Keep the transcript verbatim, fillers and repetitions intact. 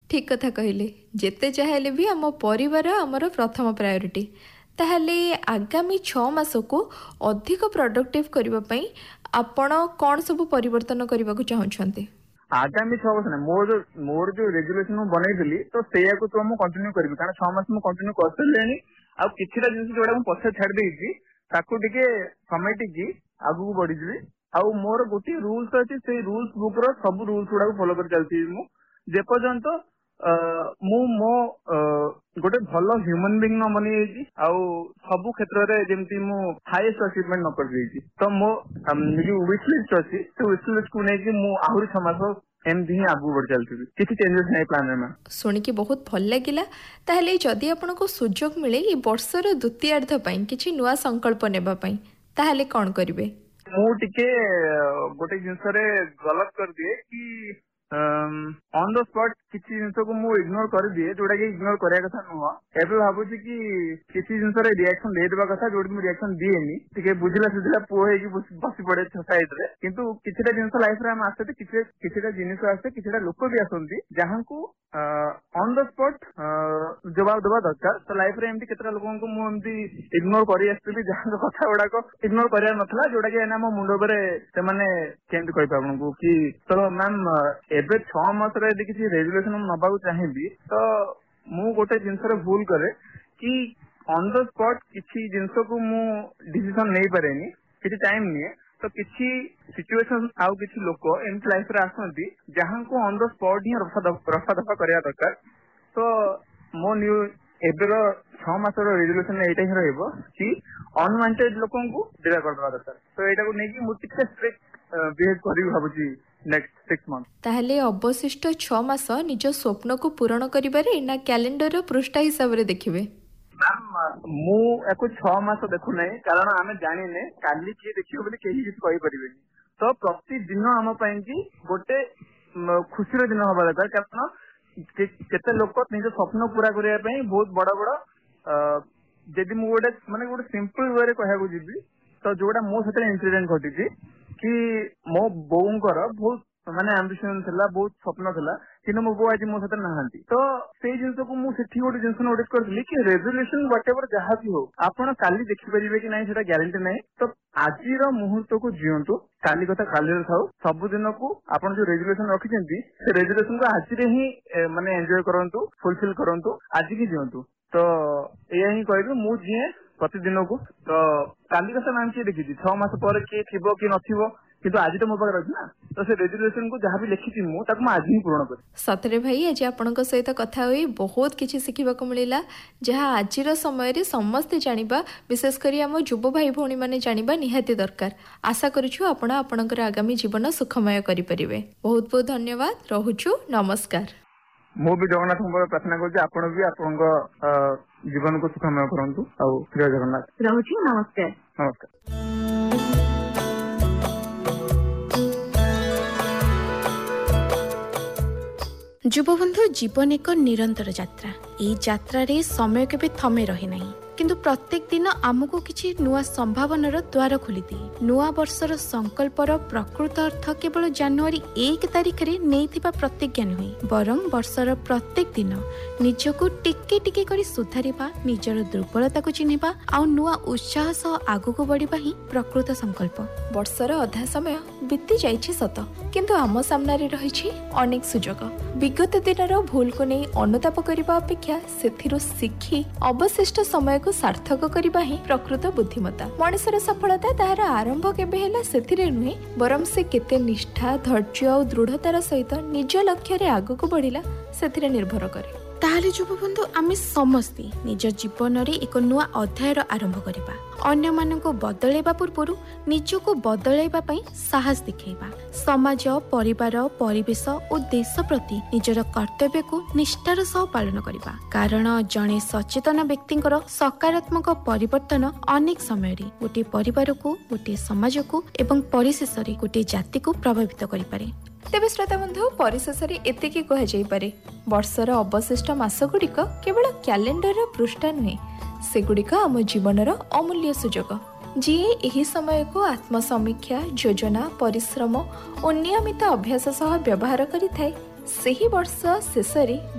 ठीक कथा कहले जेते चाहेले भी आम परिवार आमर प्रथम प्रायोरिटी। ताहले आगामी छः मास को अधिक प्रोडक्टिव करने आपण कौन सब परिवर्तन करने को चाहते? आगामी छह वर्ष ना मोर जो मोर जो रेजुलेशन बनई तो सेया को तो मुझे कंटिन्यू करी कारण छह मास मुझे कंटिन्यू कर आउ किछिटा जिनिस जोड़ा मु पछे छाड़ देइछि ताकू टिके समेटिकी आगु बढ़ी आउ मोर गोटे रूल्स अछि से रूल्स बुक रो सब रूल्स गुडा फॉलो कर चलछि मु जे पर्यंत मु मो गोटे भल ह्यूमन बीइंग न बनी जाइछि आउ सब क्षेत्र रे जेमति मु हाईएस्ट अचीवमेंट न कर देइछि तो मो जो विश लिस्ट अछि तो विश लिस्ट को नै कि मु आहुरी छह मास एमती ही आगु बढ़ चलती किसी चेंजेस नहीं प्लान में। शुणिकी बहुत भल लगिला। ताहले जदि आपनको सुजोग मिले ये वर्षर द्वितीयार्ध पई किछि नुआ संकल्प नेबा पई ताहले कोन करिवे? मु टिके गोटे जिंस रे गलत कर दिए कि ऑन द स्पॉट किसी जिनस को मु इग्नोर कर दिए जोटा कि इग्नोर करिया कथा नुह एबे भाबुछि कि किसी जिनस रे रिएक्शन दे देबा कथा जोटी मु रिएक्शन दिएनी टिके बुझिला सुझिला पो हे कि बसी पड़े साइड रे किंतु किछिटा जिनस लाइफ रे हम आसे किछि किछिटा जिनिस आसे किछिटा लोक भी आसंती जहां को ऑन द स्पॉट जवाब देबा दरकार तो लाइफ रे एमती केतरा लोगन को मु एमती इग्नोर करि आस्थिबी जहां कथा गुडा को इग्नोर करिया नथला जोटा कि एना मो मुंडो बरे से माने केंति कहि पाबन को कि चलो मैम एबे छह मास रे यदि किसी रेजुलेशन हम नबा चाहिए तो मु गोटे जिनस भूल करे कि ऑन द स्पॉट किसी जिनस को मु डिसीजन नहीं पारेनी किसी टाइम नहीं तो किसी सिचुएशन आउ किसी लोक एमती लाइफ रे आसंती जहां को ऑन द स्पॉट ही रफा दफा करिया दरकार तो मो न्यू एबेर छह मास रेजुलेशन एटा ही रहइबो कि अनवांटेड लोकन को डिरा कर दरकार तो एटा को नै कि मु टिके स्ट्रिक्ट बिहेव करी भाबुची नेक्स्ट सिक्स मंथ। ताहले अवशिष्ट छह मास निज स्वप्न को पूर्ण करिबारे ना कैलेंडर पृष्ठा हिसाब रे देखिबे? मैम मु एको छह मास देखु नै कारण आमे जानि नै काली की देखियो बोली केही किछ कहि परिबेनी तो प्रति दिन हम पई कि गोटे खुशी रे दिन होबा दरकार कारण केते लोक निज स्वप्न पूरा करिया पई बहुत बड़ बड़ जदि मु गोटे माने गोटे सिंपल वे रे कहया को जिबी तो जोडा मो सते इंसिडेंट घटिछि कि मो बोउंकर बहुत माने एम्बिशन थिला बहुत स्वप्न थिला किन मो बो आज मो सते नहांती तो सेई जिंस को मु सेठी गोटे जिंस नोटिस करथली कि रेजोल्यूशन व्हाटएवर जहा भी हो आपण काली देखि परिबे कि नाही सेटा ग्यारंटी नाही तो आजिर मुहूर्त को जियंतु काली कथा काली रे थाउ सब दिन को आपण जो रेजोल्यूशन रखिसेंती से रेजोल्यूशन को आज रे ही माने एन्जॉय करंतु फुलफिल करंतु आज की जियंतु तो एया ही कहबे मु जिए प्रतिदिन को तो काली कथा नाम की देखि छह मास पर के थिबो कि नथिबो किंतु आज तो मो पाखरे अछि ना तो से रेजोल्यूशन को जहां भी लिखिछि मु ताक म आज ही पूर्ण कर। सतरे भाई आज आपनक सहित कथा होई बहुत किछि सिखिबा को मिलिला जहां आजिर समय रे समस्त जानिबा विशेष करी हम युवा भाई भौणी माने जानिबा निहाती दरकार। आशा करूछु आपण आपनकर आगामी जीवन सुखमय करि परिबे। बहुत बहुत धन्यवाद रहुछु नमस्कार। मो भी जगन्नाथ प्रार्थना करछि आपण भी आपनक जीवन को सुखमय करंतु आ जय जगन्नाथ रहुछु नमस्कार नमस्कार। युवबंधु जीवन एक निरंतर यात्रा ए यात्रा रे समय केबे थमे रहे नहीं किंतु प्रत्येक दिन आमको किछि नुआ संभावनार द्वार खोली दिए। नुआ वर्षर संकल्पर प्रकृत अर्थ केवल जनवरी एक तारिख रे नेइथिबा प्रतिज्ञा नुहे बरं वर्षर प्रत्येक दिन निजको टिके टिके करी सुधारिबा निजर दुर्बलता को चिन्हिबा आ नुआ उत्साह सह आगुको बढ़िबा ही प्रकृत संकल्प। वर्षर अधा समय बीती जाइछि सत किंतु आम सामने रहिछि अनेक सुजोग। विगत दिनर भूल को नहीं अनुताप करबा अपेक्षा सेथिरु सिखी अवशिष्ट समय को सार्थक करबा ही प्रकृत बुद्धिमत्ता। मनुष्यर सफलता ताहार आरंभ केबे हैला सेथिरे नुहे बरम से केते निष्ठा धैर्य और दृढ़तार सहित निज लक्ष्य रे आगको बढ़िला सेथिरे निर्भर करे। ताहले युवबंधु आमे समस्ते निज जीवन रे एक नुआ अध्याय आरंभ करिबा अन्य मानको बदलेबा पूर्वरु निजको बदलेबा पई साहस दिखेबा समाज परिवार परिवेश और देश प्रति निजर कर्तव्य को निष्ठार सह पालन करिबा कारण जणे सचेतन व्यक्तिंकर सकारात्मक परिवर्तन अनेक समय रे गोटे परिवार को गोटे समाज को एवं परिशेष रे गोटे जाति को प्रभावित करि पारे। तेबे श्रोता बंधु परिशेष रे एतिकी कह जाई पारे वर्षर अवशिष्ट मास गुड़िक केवल कैलेंडर पृष्ठा नुहे सेगुड़िक आम जीवनर अमूल्य सुजोग। जिए एही समय को आत्मसमीक्षा योजना परिश्रम और नियमित अभ्यास सह व्यवहार करिथाए सेही वर्ष शेषरे